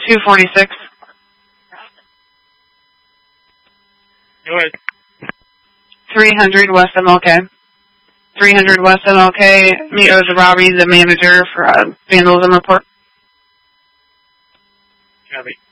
246. Go ahead. 300 West MLK. 300 West MLK, meet Ozawabi, the manager for vandalism report. Copy.